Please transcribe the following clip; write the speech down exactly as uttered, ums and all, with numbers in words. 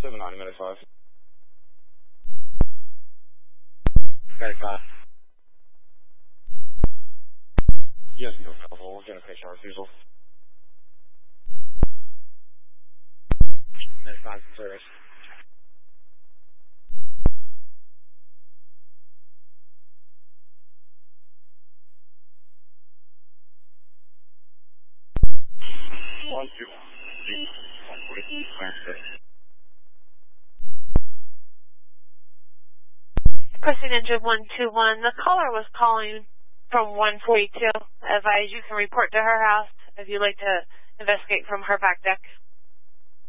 seven nine, minute five. Very fast. Yes, no available. We're going to pay our refusal. Minute five, service. One, two, three, one, forty, six. Pressing engine one two one. The caller was calling from one forty-two. Advise you can report to her house if you'd like to investigate from her back deck.